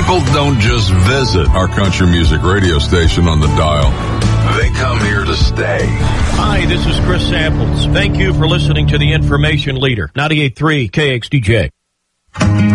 People don't just visit our country music radio station on the dial. They come here to stay. Hi, this is Chris Samples. Thank you for listening to the Information Leader, 98.3 KXDJ.